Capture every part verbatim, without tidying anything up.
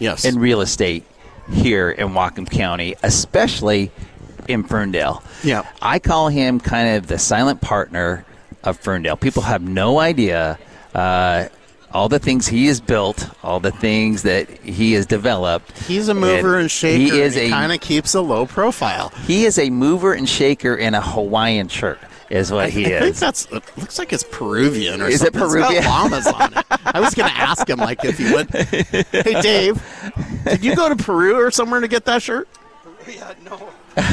yes. in real estate here in Whatcom County, especially in Ferndale. Yeah. I call him kind of the silent partner of Ferndale. People have no idea uh, all the things he has built, all the things that he has developed. He's a mover and, and shaker. He is and he a kind of keeps a low profile. He is a mover and shaker in a Hawaiian shirt. Is what I, he I is. I think that's it looks like it's Peruvian or is something. Is it Peruvian? It's got llamas on it. I was going to ask him like if he went. Hey Dave, did you go to Peru or somewhere to get that shirt? Yeah, no.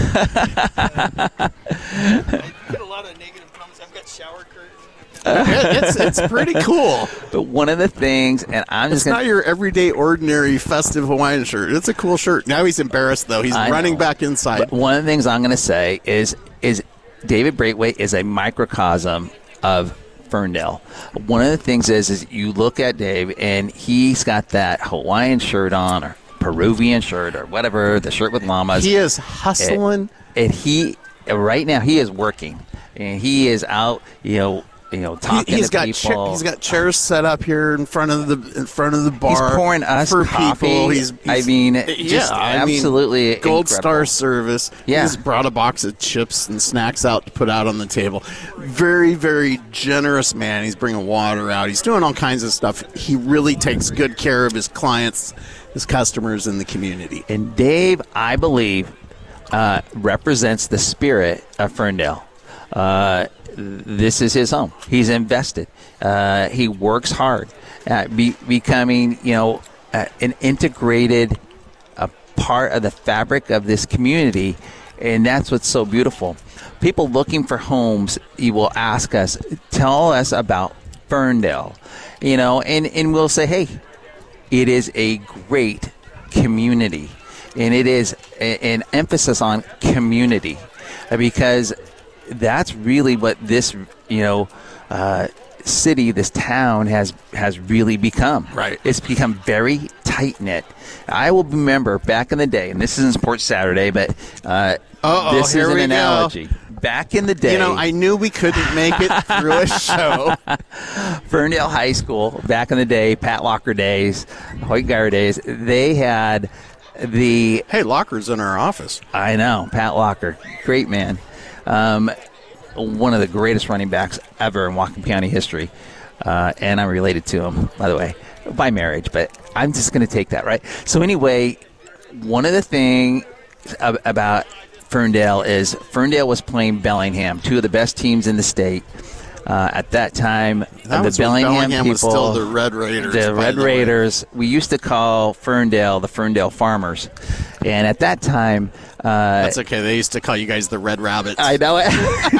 I get a lot of negative comments. I've got shower curtains. Uh, it's it's pretty cool. But one of the things, and I'm it's just gonna, not your everyday, ordinary, festive Hawaiian shirt. It's a cool shirt. Now he's embarrassed though. He's I running know. back inside. But one of the things I'm going to say is is David Braithwaite is a microcosm of Ferndale. One of the things is is you look at Dave and he's got that Hawaiian shirt on or Peruvian shirt or whatever, the shirt with llamas. He is hustling. And, and he right now he is working and he is out, you know, you know, talking he, he's to got people. Cha- he's got chairs set up here in front of the in front of the bar. He's pouring us for coffee. people. He's, he's I mean, yeah, just I mean, absolutely gold incredible. star service. Yeah. He's brought a box of chips and snacks out to put out on the table. Very, very generous man. He's bringing water out. He's doing all kinds of stuff. He really takes good care of his clients, his customers, and the community. And Dave, I believe, uh, represents the spirit of Ferndale. Uh, this is his home. He's invested. Uh, he works hard at be, becoming, you know, uh, an integrated uh, part of the fabric of this community, and that's what's so beautiful. People looking for homes, you will ask us, tell us about Ferndale, you know, and, and we'll say, hey, it is a great community, and it is a, an emphasis on community because that's really what this, you know, uh, city, this town has has really become. Right. It's become very tight-knit. I will remember back in the day, and this isn't Sports Saturday, but uh, this here is an we analogy. Go. Back in the day. You know, I knew we couldn't make it through a show. Ferndale High School, back in the day, Pat Locker days, Hoyt Geyer days, they had the... Hey, Locker's in our office. I know, Pat Locker. Great man. Um, one of the greatest running backs ever in Whatcom County history. Uh, and I'm related to him, by the way, by marriage. But I'm just going to take that, right? So anyway, one of the things ab- about Ferndale is Ferndale was playing Bellingham, two of the best teams in the state. Uh, at that time, that the was Bellingham, Bellingham people, was still the Red Raiders. the Red the Raiders. We used to call Ferndale the Ferndale Farmers, and at that time, uh, that's okay. They used to call you guys the Red Rabbits. I know it.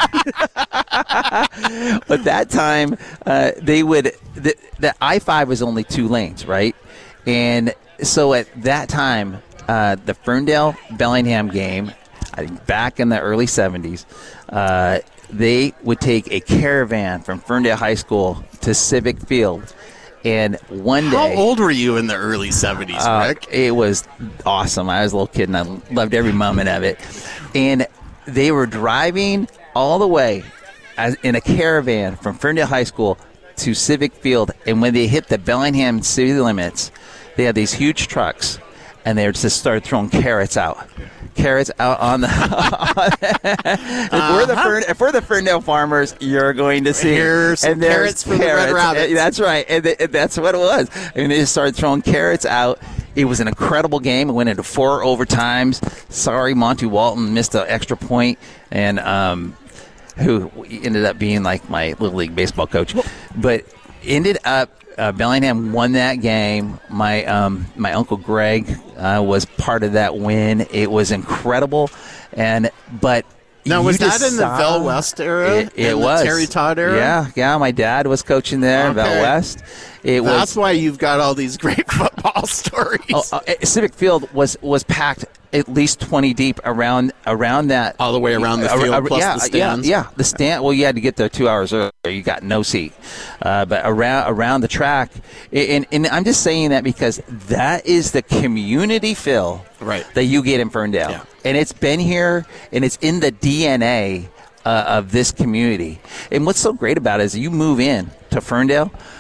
But that time, uh, they would the, the I five was only two lanes, right? And so at that time, uh, the Ferndale Bellingham game, I think back in the early seventies. Uh, They would take a caravan from Ferndale High School to Civic Field, and one day... How old were you in the early seventies, uh, Rick? It was awesome. I was a little kid, and I loved every moment of it. And they were driving all the way as, in a caravan from Ferndale High School to Civic Field, and when they hit the Bellingham city limits, they had these huge trucks, and they just started throwing carrots out. Carrots out on the. if, uh-huh. we're the Fern, if we're the Ferndale Farmers, you're going to see. Here's some and carrots for carrots. the Red Rabbits. That's right, and, th- and that's what it was. I mean, they just started throwing carrots out. It was an incredible game. It went into four overtimes. Sorry, Monty Walton missed an extra point, and um, who ended up being like my Little League baseball coach, but ended up. Uh, Bellingham won that game. My um, my uncle Greg uh, was part of that win. It was incredible, and but now was that in the saw, Vel West era? It, it in was the Terry Todd era. Yeah, yeah. My dad was coaching there in okay. Vel West. It That's was, why you've got all these great football stories. Oh, uh, Civic Field was was packed at least twenty deep around around that all the way around the field uh, plus yeah, the stands. Yeah, yeah, the stand. Well, you had to get there two hours earlier. You got no seat, uh, but around around the track, and, and I'm just saying that because that is the community feel right. that you get in Ferndale, yeah. and it's been here, and it's in the D N A uh, of this community. And what's so great about it is you move in to Ferndale.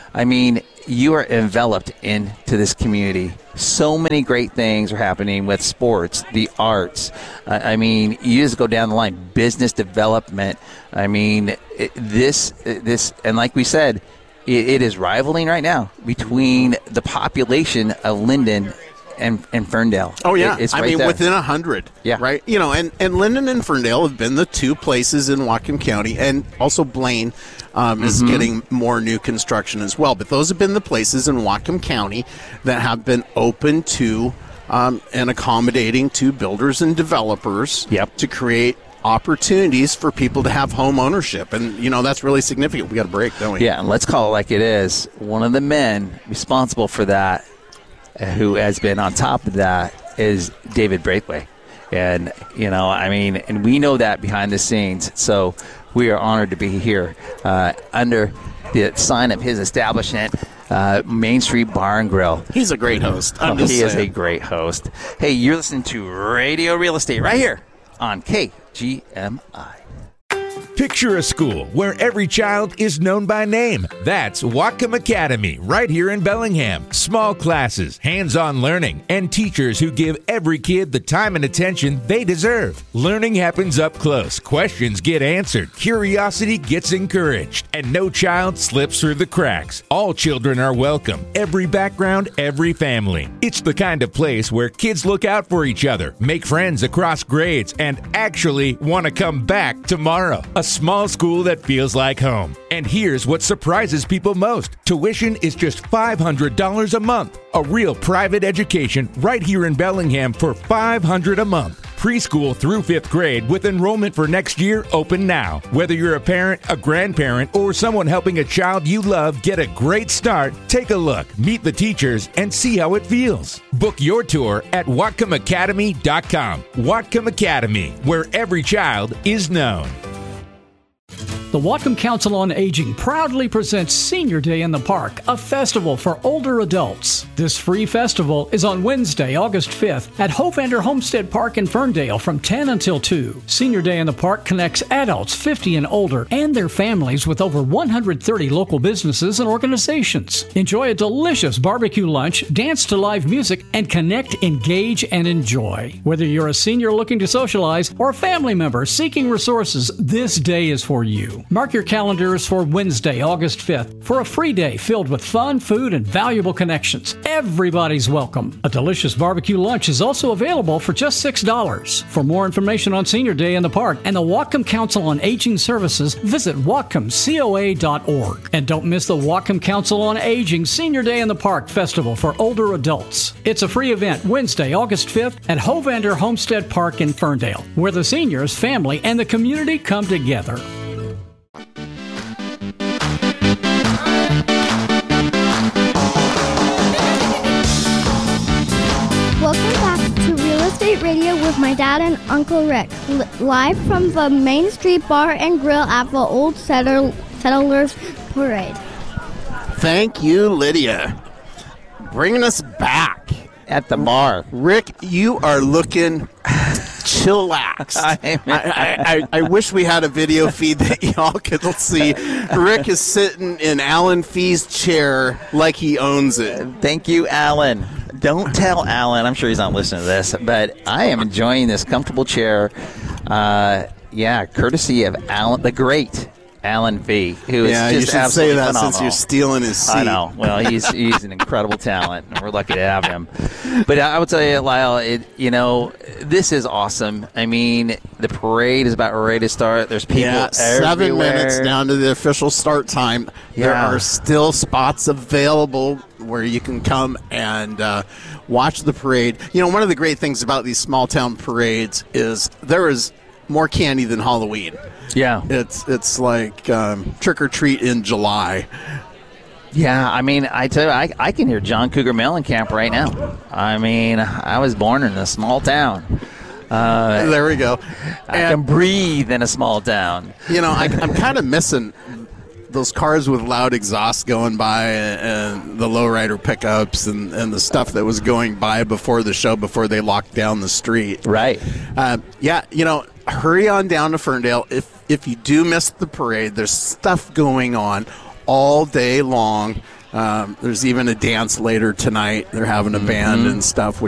I mean, you are enveloped into this community. So many great things are happening with sports, the arts. Uh, I mean, you just go down the line, business development. I mean, it, this, this, and like we said, it, it is rivaling right now between the population of Linden and, and Ferndale. Oh, yeah. It, it's I right mean, there. within a hundred. Yeah. Right? You know, and, and Linden and Ferndale have been the two places in Whatcom County, and also Blaine um, is Mm-hmm. getting more new construction as well. But those have been the places in Whatcom County that have been open to um, and accommodating to builders and developers Yep. to create opportunities for people to have home ownership. And, you know, that's really significant. We got a break, don't we? Yeah, and let's call it like it is. One of the men responsible for that, uh, who has been on top of that, is David Braithwaite. And, you know, I mean, and we know that behind the scenes. So we are honored to be here uh, under the sign of his establishment, uh, Main Street Bar and Grill. He's a great host. I'm Oh, just he is a saying. great host. Hey, you're listening to Radio Real Estate right here on K G M I. Picture a school where every child is known by name. That's Whatcom Academy, right here in Bellingham. Small classes, hands-on learning, and teachers who give every kid the time and attention they deserve. Learning happens up close. Questions get answered. Curiosity gets encouraged. And no child slips through the cracks. All children are welcome. Every background, every family. It's the kind of place where kids look out for each other, make friends across grades, and actually want to come back tomorrow. A small school that feels like home. And here's what surprises people most. Tuition is just five hundred dollars a month. A real private education right here in Bellingham for five hundred dollars a month. Preschool through fifth grade with enrollment for next year open now. Whether you're a parent, a grandparent, or someone helping a child you love get a great start, take a look, meet the teachers, and see how it feels. Book your tour at Whatcom Academy dot com. Whatcom Academy, where every child is known. The Whatcom Council on Aging proudly presents Senior Day in the Park, a festival for older adults. This free festival is on Wednesday, August fifth at Hovander Homestead Park in Ferndale from ten until two. Senior Day in the Park connects adults fifty and older and their families with over one hundred thirty local businesses and organizations. Enjoy a delicious barbecue lunch, dance to live music, and connect, engage, and enjoy. Whether you're a senior looking to socialize or a family member seeking resources, this day is for you. Mark your calendars for Wednesday, August fifth for a free day filled with fun, food, and valuable connections. Everybody's welcome. A delicious barbecue lunch is also available for just six dollars. For more information on Senior Day in the Park and the Whatcom Council on Aging Services, visit Whatcom coa dot org. And don't miss the Whatcom Council on Aging Senior Day in the Park Festival for older adults. It's a free event Wednesday, August fifth at Hovander Homestead Park in Ferndale, where the seniors, family, and the community come together. Welcome back to Real Estate Radio with my dad and Uncle Rick, li- live from the Main Street Bar and Grill at the Old Settle- Settlers Parade. Thank you, Lydia. Bringing us back. At the bar. Rick, you are looking chillaxed. I, I, I, I wish we had a video feed that y'all could see. Rick is sitting in Alan Fee's chair like he owns it. Thank you, Alan. Don't tell Alan. I'm sure he's not listening to this, but I am enjoying this comfortable chair. Uh, yeah, courtesy of Alan, the great Alan Fee, who is Yeah, just you should say absolutely that phenomenal. since you're stealing his seat. I know. Well, he's he's an incredible talent, and we're lucky to have him. But I will tell you, Lyle, it, you know, this is awesome. I mean, the parade is about ready to start. There's people Yeah, seven everywhere. minutes down to the official start time. There Yeah. are still spots available where you can come and uh, watch the parade. You know, one of the great things about these small town parades is there is more candy than Halloween. Yeah. It's it's like um, trick or treat in July. Yeah, I mean, I tell you, I, I can hear John Cougar Mellencamp right now. I mean, I was born in a small town. Uh, There we go. I can breathe in a small town. You know, I, I'm kind of missing those cars with loud exhaust going by and, and the lowrider pickups and, and the stuff that was going by before the show, before they locked down the street. Right. Uh, yeah, you know, hurry on down to Ferndale. If if you do miss the parade, there's stuff going on all day long. Um, there's even a dance later tonight. They're having a band and stuff,